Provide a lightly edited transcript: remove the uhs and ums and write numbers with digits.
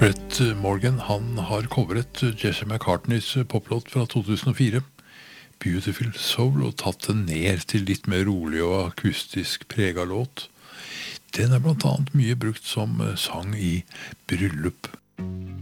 Brett Morgan, han har coveret Jesse McCartneys poplåt fra 2004, Beautiful Soul, og tatt den ned til litt mer rolig og akustisk preget låt. Den er blant annet mye brukt som sang i bryllup.